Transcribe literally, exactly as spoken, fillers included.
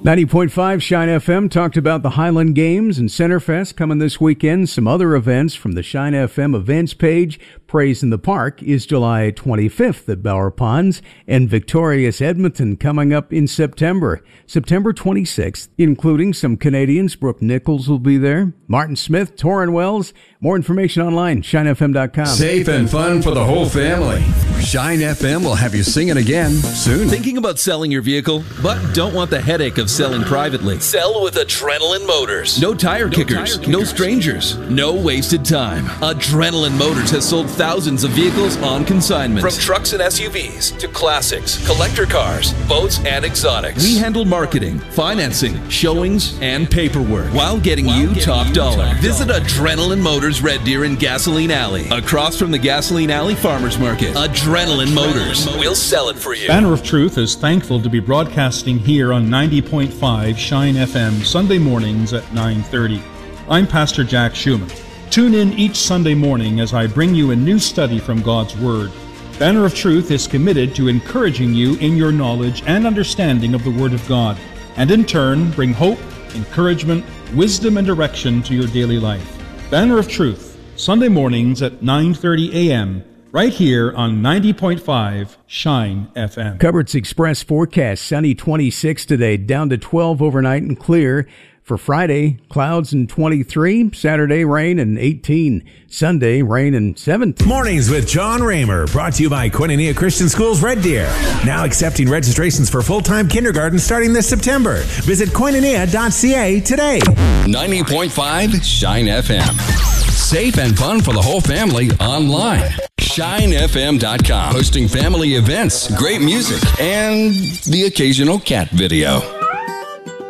ninety point five Shine F M talked about the Highland Games and Centerfest coming this weekend. Some other events from the Shine F M events page. Praise in the Park is July twenty-fifth at Bower Ponds, and Victorious Edmonton coming up in September. September twenty-sixth, including some Canadians. Brooke Nichols will be there. Martin Smith, Torrin Wells. More information online, shine f m dot com. Safe and fun for the whole family. Shine F M will have you singing again soon. Thinking about selling your vehicle, but don't want the headache of selling privately? Sell with Adrenaline Motors. No tire, no kickers, tire kickers, no strangers, no wasted time. Adrenaline Motors has sold thousands of vehicles on consignment. From trucks and S U Vs to classics, collector cars, boats, and exotics. We handle marketing, financing, showings, and paperwork while getting while you getting top you dollar. Top Visit dollar. Adrenaline Motors Red Deer in Gasoline Alley, across from the Gasoline Alley Farmers Market. Adrenaline Motors. We'll sell it for you. Banner of Truth is thankful to be broadcasting here on ninety point five Shine F M Sunday mornings at nine thirty. I'm Pastor Jack Schumann. Tune in each Sunday morning as I bring you a new study from God's Word. Banner of Truth is committed to encouraging you in your knowledge and understanding of the Word of God, and in turn bring hope, encouragement, wisdom, and direction to your daily life. Banner of Truth, Sunday mornings at nine thirty a.m., right here on ninety point five Shine F M. Coverts Express forecast, sunny twenty-six today, down to twelve overnight and clear. For Friday, clouds and twenty-three. Saturday, rain and eighteen. Sunday, rain and seventeen. Mornings with John Raymer, brought to you by Koinonia Christian Schools Red Deer. Now accepting registrations for full-time kindergarten starting this September. Visit koinonia dot c a today. ninety point five Shine F M. Safe and fun for the whole family online. shine f m dot com. Hosting family events, great music, and the occasional cat video.